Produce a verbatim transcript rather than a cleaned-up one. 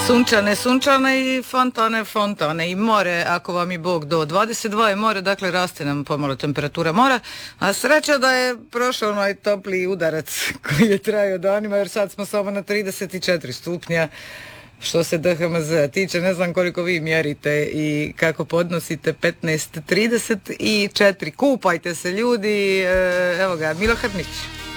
Sunčane, sunčane i fontane, fontane i more, ako vam i Bog do dvadeset dva je more, dakle raste nam pomalo temperatura mora, a sreća da je prošao onaj topli udarac koji je trajao danima, jer sad smo samo na trideset četiri stupnja. Što se D H M Z tiče, ne znam koliko vi mjerite i kako podnosite petnaest trideset četiri. Kupajte se ljudi, evo ga, Milo Hrnić.